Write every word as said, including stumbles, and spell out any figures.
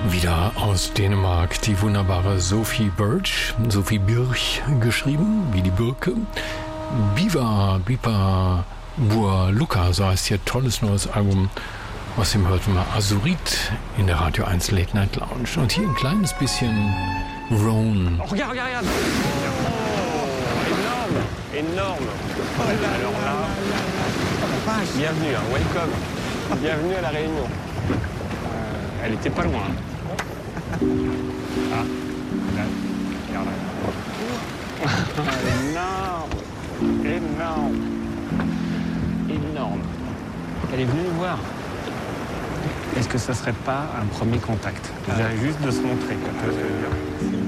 Wieder aus Dänemark die wunderbare Sophie Birch, Sophie Birch geschrieben, wie die Birke. Biva, Bipa, Bua Luca, so heißt ihr tolles neues Album. Außerdem hörten wir Azurit in der Radio eins Late Night Lounge. Und hier ein kleines bisschen Roan. Oh, regarde, regarde, regarde. Oh, énorme, énorme. Oh, alors là, bienvenue, hein, welcome. Bienvenue à La Réunion. Euh, elle était pas loin. Ah, là, regarde là. Énorme, énorme, énorme. Elle est venue nous voir. Est-ce que ça serait pas un premier contact? Déjà juste de se montrer, quoi.